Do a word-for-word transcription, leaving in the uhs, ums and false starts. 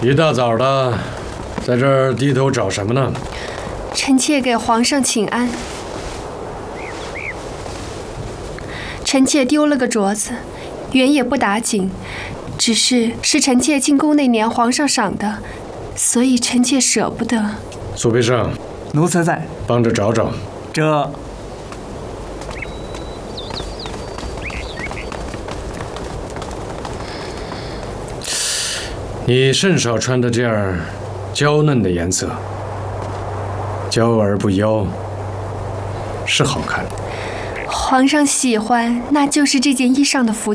一大早的，在这儿低头找什么呢？ 臣妾给皇上请安。臣妾丢了个镯子，原也不打紧，只是是臣妾进宫那年皇上赏的，所以臣妾舍不得。 苏培盛， 奴才在， 帮着找找。 这。 你甚少穿的这样娇嫩的颜色，娇而不妖，是好看。 皇上喜欢，那就是这件衣裳的福